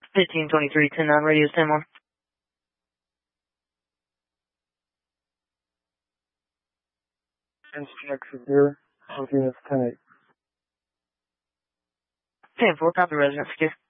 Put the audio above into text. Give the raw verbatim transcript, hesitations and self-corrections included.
fifteen twenty-three, ten nine, radius ten one. Instrument severe, units ten eight. ten four, copy resident secure.